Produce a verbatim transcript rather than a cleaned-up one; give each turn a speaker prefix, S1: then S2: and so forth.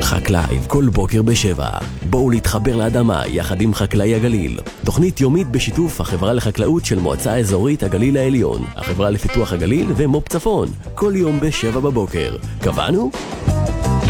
S1: חקלאי, כל בוקר בשבע. בואו להתחבר לאדמה יחד עם חקלאי הגליל. תוכנית יומית בשיתוף החברה לחקלאות של מועצה אזורית הגליל העליון, החברה לפיתוח הגליל ומו"פ צפון. כל יום בשבע בבוקר. קבענו?